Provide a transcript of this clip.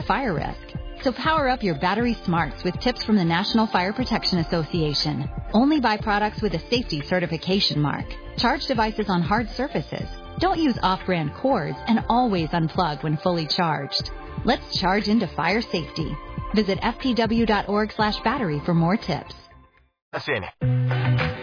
fire risk. So power up your battery smarts with tips from the National Fire Protection Association. Only buy products with a safety certification mark. Charge devices on hard surfaces. Don't use off-brand cords, and always unplug when fully charged. Let's charge into fire safety. Visit fpw.org/battery for more tips.